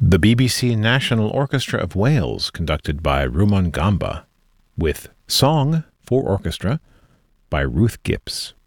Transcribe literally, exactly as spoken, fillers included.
The B B C National Orchestra of Wales, conducted by Rumon Gamba, with Song for Orchestra by Ruth Gibbs.